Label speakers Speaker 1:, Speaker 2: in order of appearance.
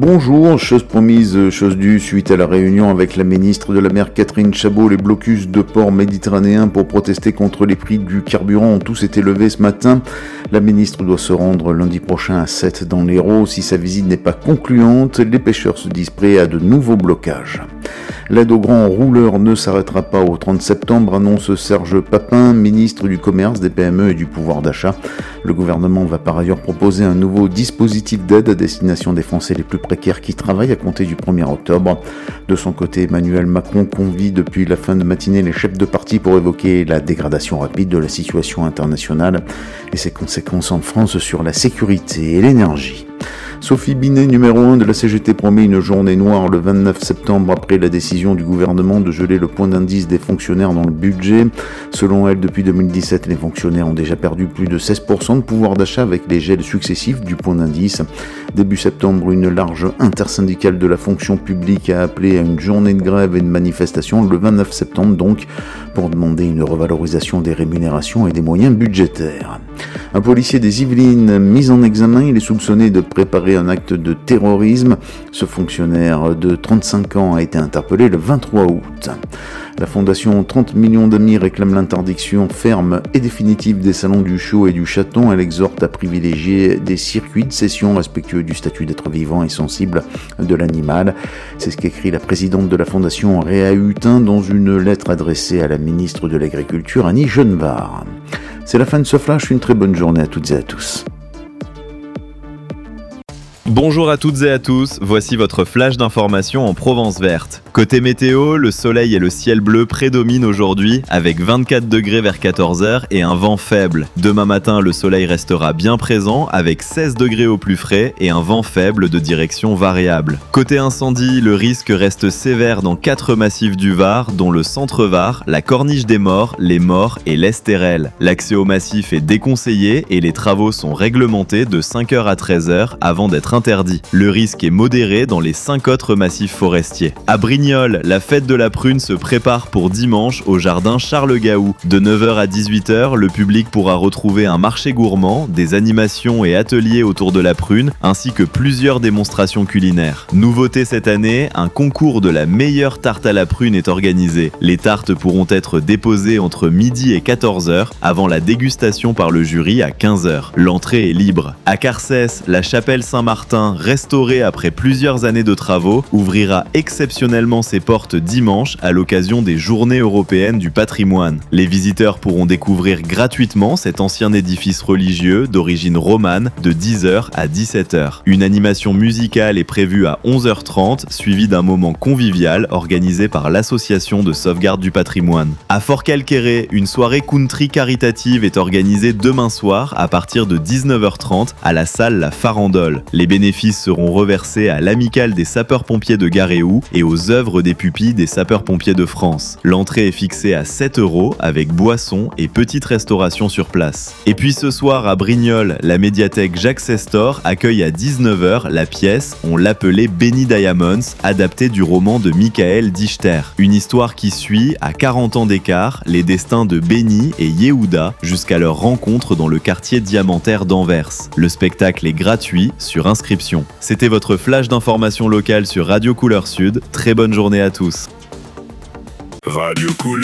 Speaker 1: Bonjour, chose promise, chose due, suite à la réunion avec la ministre de la Mer Catherine Chabot, les blocus de ports méditerranéens pour protester contre les prix du carburant ont tous été levés ce matin. La ministre doit se rendre lundi prochain à Sète dans l'Hérault. Si sa visite n'est pas concluante, les pêcheurs se disent prêts à de nouveaux blocages. L'aide aux grands rouleurs ne s'arrêtera pas au 30 septembre, annonce Serge Papin, ministre du Commerce, des PME et du pouvoir d'achat. Le gouvernement va par ailleurs proposer un nouveau dispositif d'aide à destination des Français les plus précaires qui travaillent à compter du 1er octobre. De son côté, Emmanuel Macron convie depuis la fin de matinée les chefs de parti pour évoquer la dégradation rapide de la situation internationale et ses conséquences en France sur la sécurité et l'énergie. Sophie Binet, numéro 1 de la CGT, promet une journée noire le 29 septembre après la décision du gouvernement de geler le point d'indice des fonctionnaires dans le budget. Selon elle, depuis 2017, les fonctionnaires ont déjà perdu plus de 16% de pouvoir d'achat avec les gels successifs du point d'indice. Début septembre, une large intersyndicale de la fonction publique a appelé à une journée de grève et de manifestation le 29 septembre donc pour demander une revalorisation des rémunérations et des moyens budgétaires. Un policier des Yvelines mis en examen, il est soupçonné de préparer un acte de terrorisme. Ce fonctionnaire de 35 ans a été interpellé le 23 août. La fondation 30 millions d'amis réclame l'interdiction ferme et définitive des salons du Chau et du Chaton. Elle exhorte à privilégier des circuits de session respectueux du statut d'être vivant et sensible de l'animal. C'est ce qu'écrit la présidente de la fondation Réa Hutin dans une lettre adressée à la ministre de l'Agriculture Annie Genevard. C'est la fin de ce flash, une très bonne journée à toutes et à tous.
Speaker 2: Bonjour à toutes et à tous, voici votre flash d'information en Provence verte. Côté météo, le soleil et le ciel bleu prédominent aujourd'hui avec 24 degrés vers 14h et un vent faible. Demain matin, le soleil restera bien présent avec 16 degrés au plus frais et un vent faible de direction variable. Côté incendie, le risque reste sévère dans 4 massifs du Var, dont le centre-Var, la Corniche des Morts, les Morts et l'Estérel. L'accès au massif est déconseillé et les travaux sont réglementés de 5h à 13h avant d'être interdit. Le risque est modéré dans les 5 autres massifs forestiers. À Brignoles, la fête de la prune se prépare pour dimanche au jardin Charles Gahout. De 9h à 18h, le public pourra retrouver un marché gourmand, des animations et ateliers autour de la prune, ainsi que plusieurs démonstrations culinaires. Nouveauté cette année, un concours de la meilleure tarte à la prune est organisé. Les tartes pourront être déposées entre midi et 14h avant la dégustation par le jury à 15h. L'entrée est libre. À Carcès, la chapelle Saint-Martin, restaurée après plusieurs années de travaux, ouvrira exceptionnellement ses portes dimanche à l'occasion des Journées européennes du patrimoine. Les visiteurs pourront découvrir gratuitement cet ancien édifice religieux d'origine romane de 10h à 17h. Une animation musicale est prévue à 11h30, suivie d'un moment convivial organisé par l'association de sauvegarde du patrimoine. À Fort-Calquéré, une soirée country caritative est organisée demain soir à partir de 19h30 à la salle La Farandole. Les bénéfices seront reversés à l'Amicale des sapeurs-pompiers de Garéou et aux œuvres des pupilles des sapeurs-pompiers de France. L'entrée est fixée à 7€ avec boissons et petite restauration sur place. Et puis ce soir à Brignoles, la médiathèque Jacques Sestor accueille à 19h la pièce On l'appelait Benny Diamonds, adaptée du roman de Michael Dichter. Une histoire qui suit, à 40 ans d'écart, les destins de Benny et Yehuda jusqu'à leur rencontre dans le quartier diamantaire d'Anvers. Le spectacle est gratuit sur inscription. C'était votre flash d'information locale sur Radio Couleur Sud. Très bonne journée à tous.
Speaker 3: Radio Couleur.